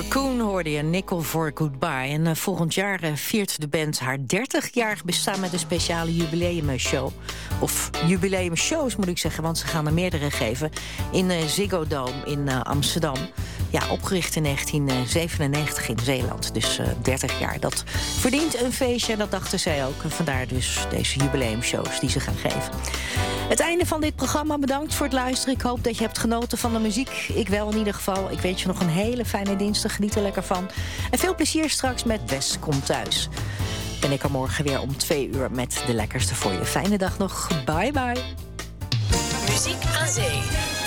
Raccoon hoorde je, Nickel for Goodbye. En volgend jaar viert de band haar 30-jarig bestaan met een speciale jubileumshow. Of jubileumshows moet ik zeggen, want ze gaan er meerdere geven. In Ziggo Dome in Amsterdam. Ja, opgericht in 1997 in Zeeland. Dus 30 jaar. Dat verdient een feestje en dat dachten zij ook. En vandaar dus deze jubileumshows die ze gaan geven. Het einde van dit programma. Bedankt voor het luisteren. Ik hoop dat je hebt genoten van de muziek. Ik wel in ieder geval. Ik wens je nog een hele fijne dinsdag. Geniet er lekker van. En veel plezier straks met Wes Komt Thuis. Ben ik er morgen weer om 2 uur met de lekkerste voor je. Fijne dag nog. Bye bye. Muziek aan zee.